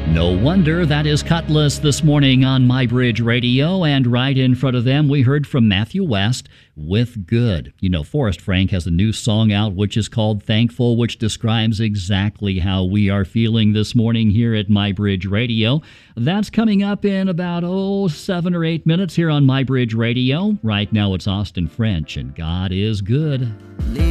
No wonder. That is Cutlass this morning on MyBridge Radio, and right in front of them we heard from Matthew West with Good. You know, Forrest Frank has a new song out which is called Thankful, which describes exactly how we are feeling this morning here at MyBridge Radio. That's coming up in about 7 or 8 minutes here on MyBridge Radio. Right now it's Austin French and God is Good.